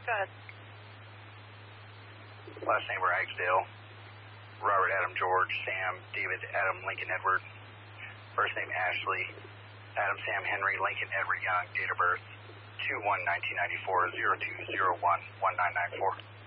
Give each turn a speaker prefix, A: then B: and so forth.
A: Go ahead.
B: Last name Ragsdale. Robert Adam George, Sam David Adam Lincoln Edward. First name Ashley. Adam Sam Henry Lincoln Edward Young. Date of birth 2/1/1994, 02/01/1994.